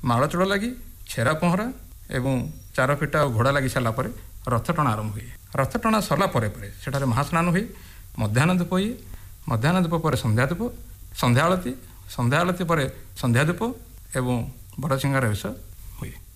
ମାଳଚୂଳ ଲାଗି ଛେରା ପହଁରା ଏବଂ ଚାର ପିଟା ଆଉ ଘୋଡ଼ା ଲାଗି ସାରିଲା ପରେ ରଥ ଟଣା ଆରମ୍ଭ ହୁଏ। ରଥ ଟଣା ସରିଲା ପରେ ପରେ ସେଠାରେ ମହାସ୍ନାନ ହୁଏ। ମଧ୍ୟାହ୍ନ ଧୂପ ହୁଏ। ମଧ୍ୟାହ୍ନ ଧୂପ ପରେ ସନ୍ଧ୍ୟା ଧୂପ, ସନ୍ଧ୍ୟା ଆଳତୀ ପରେ ସନ୍ଧ୍ୟା ଧୂପ ଏବଂ ବଡ଼ସିଂହାର ବେଶ ହୁଏ।